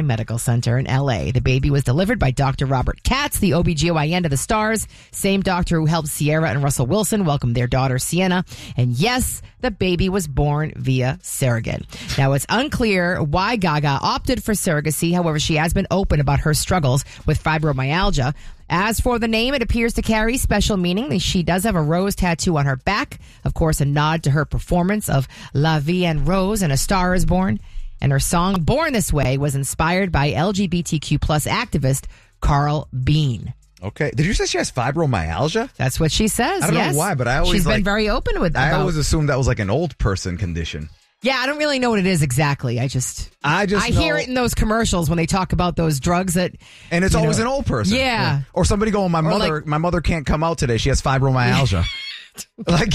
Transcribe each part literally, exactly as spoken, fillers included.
Sinai Medical Center in L A. The baby was delivered by Doctor Robert Katz, the O B G Y N to the stars, same doctor who helped Sierra and Russell Wilson welcome their daughter Sienna. And yes, the baby was born via surrogate. Now, it's unclear why Gaga opted for surrogacy. However, she has been open about her struggles with fibromyalgia. As for the name, it appears to carry special meaning. She does have a rose tattoo on her back. Of course, a nod to her performance of La Vie en Rose and A Star is Born. And her song Born This Way was inspired by L G B T Q plus activist Carl Bean. Okay. Did you say she has fibromyalgia? That's what she says, I don't yes. know why, but I always She's like, been very open with that. I always assumed that was like an old person condition. Yeah, I don't really know what it is exactly. I just I just I know, hear it in those commercials when they talk about those drugs that and it's always know, an old person. Yeah. yeah. Or somebody going, my or mother like, my mother can't come out today. She has fibromyalgia. Like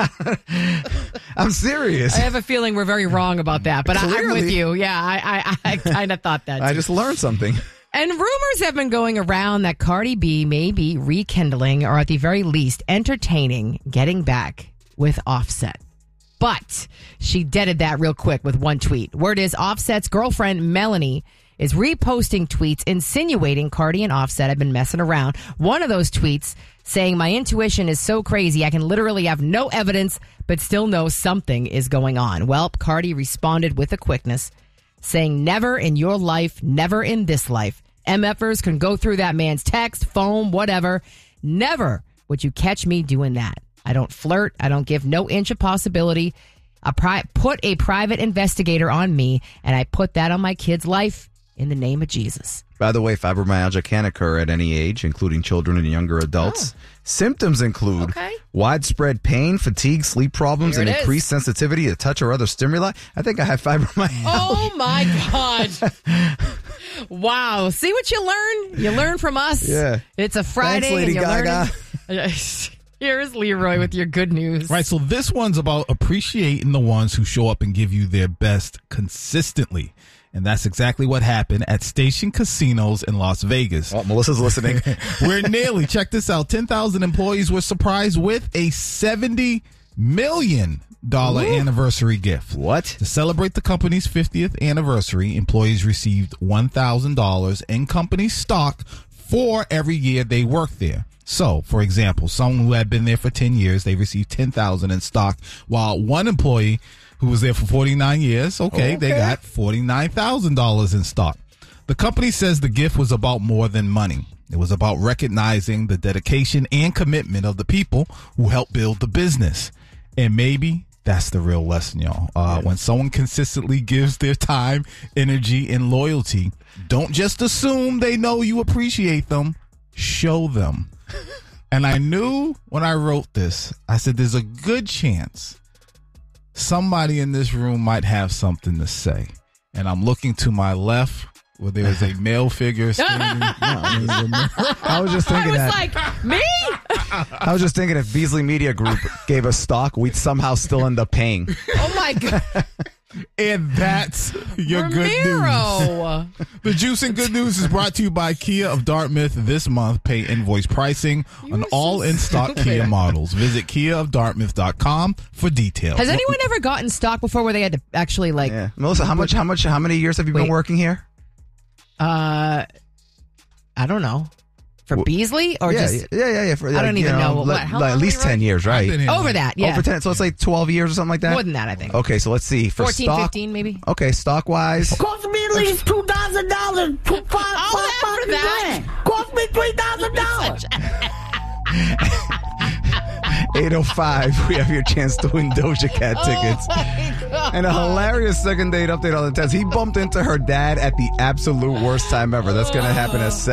I'm serious. I have a feeling we're very wrong about that, but I, I'm with Clearly. you. Yeah, I I, I kind of thought that too. I just learned something. And rumors have been going around that Cardi B may be rekindling, or at the very least, entertaining getting back with Offset. But she deaded that real quick with one tweet. Word is Offset's girlfriend, Melanie, is reposting tweets insinuating Cardi and Offset have been messing around. One of those tweets saying, my intuition is so crazy, I can literally have no evidence, but still know something is going on. Well, Cardi responded with a quickness, saying, never in your life, never in this life. MFers can go through that man's text, phone, whatever. Never would you catch me doing that. I don't flirt. I don't give no inch of possibility. I pri- put a private investigator on me, and I put that on my kid's life in the name of Jesus. By the way, fibromyalgia can occur at any age, including children and younger adults. Oh. Symptoms include okay. widespread pain, fatigue, sleep problems, Here and it increased is. sensitivity to touch or other stimuli. I think I have fibromyalgia. Oh, my God. Wow. See what you learn? You learn from us. Yeah. It's a Friday. Thanks, Lady and you're Gaga. learning. Here's Leroy with your good news. Right, so this one's about appreciating the ones who show up and give you their best consistently. And that's exactly what happened at Station Casinos in Las Vegas. Oh, Melissa's listening. Where nearly, check this out, ten thousand employees were surprised with a seventy million dollars Ooh. anniversary gift. What? To celebrate the company's fiftieth anniversary, employees received one thousand dollars in company stock for every year they worked there. So, for example, someone who had been there for ten years, they received ten thousand dollars in stock, while one employee who was there for forty-nine years, okay, okay. they got forty-nine thousand dollars in stock. The company says the gift was about more than money. It was about recognizing the dedication and commitment of the people who helped build the business. And maybe that's the real lesson, y'all. Uh, yeah. When someone consistently gives their time, energy, and loyalty, don't just assume they know you appreciate them. Show them. And I knew when I wrote this, I said there's a good chance somebody in this room might have something to say. And I'm looking to my left where there is a male figure standing. I was just thinking I was that. like, me? I was just thinking if Beasley Media Group gave us stock, we'd somehow still end up paying. Oh, my God. And that's your Ramiro. good news. The Juice and Good News is brought to you by Kia of Dartmouth. This month, pay invoice pricing you on all so in-stock stupid. Kia models. Visit kia of dartmouth dot com for details. Has anyone ever gotten stock before where they had to actually like... Yeah. Melissa, how much, how much, how many years have you Wait. been working here? Uh, I don't know. For Well, Beasley or yeah, just... yeah, yeah, yeah. For, I don't like, even you know. Like, What, how like long at least have you ten years, I've been right? here Over long. that, yeah. Over ten. So it's like twelve years or something like that? More than that, I think. Okay, so let's see. For fourteen, stock, fifteen maybe? Okay, stock wise. Cost me at least two thousand dollars. Five, that five, for that? grand. Cost me three thousand dollars. eight oh five, we have your chance to win Doja Cat tickets. Oh And a hilarious second date update on the test. He bumped into her dad at the absolute worst time ever. That's going to happen at seven.